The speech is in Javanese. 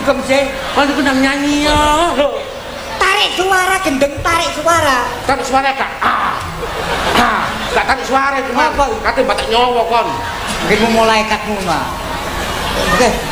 dugem sih. Kon iku nang nyanyi ya. Tarik suara gendeng, tarik suara. Tarik suara gak? Gak tarik suara cuma apa? kate batak nyawa kon. Nggih mulai katmu mah. Oke.